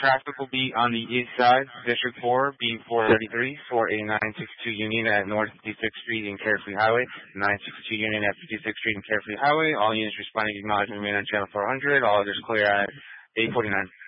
traffic will be on the east side, District 4, B433, 48962 Union at North 56th Street and Carefree Highway, 962 Union at 56th Street and Carefree Highway. All units responding to acknowledgement remain on channel 400. All others clear at 849.